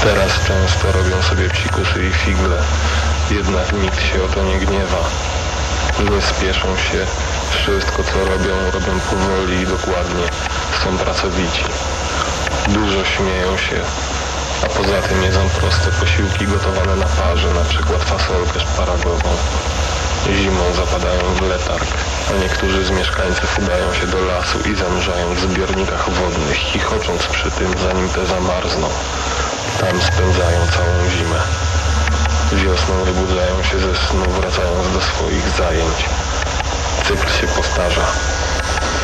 Teraz często robią sobie psikusy i figle, jednak nikt się o to nie gniewa. Nie spieszą się, wszystko co robią powoli i dokładnie, są pracowici. Dużo śmieją się, a poza tym jedzą proste posiłki gotowane na parze, na przykład fasolkę szparagową. Zimą zapadają w letarg, a niektórzy z mieszkańców udają się do lasu i zanurzają w zbiornikach wodnych, chichocząc przy tym, zanim te zamarzną. Tam spędzają całą zimę. Wiosną wybudzają się ze snu, wracając do swoich zajęć. Cykl się powtarza.